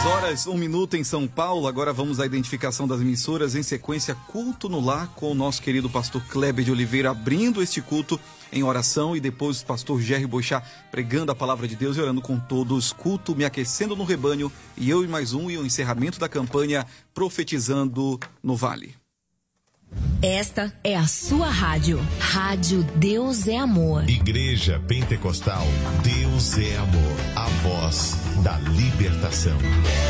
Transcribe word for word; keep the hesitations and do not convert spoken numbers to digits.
dez horas, um minuto em São Paulo. Agora vamos à identificação das emissoras. Em sequência, culto no lar com o nosso querido pastor Kleber de Oliveira abrindo este culto em oração, e depois o pastor Jerry Boixá pregando a palavra de Deus e orando com todos. Culto Me Aquecendo no Rebanho, e eu e mais um, e o encerramento da campanha Profetizando no Vale. Esta é a sua rádio. Rádio Deus é Amor. Igreja Pentecostal Deus é Amor. A voz da libertação.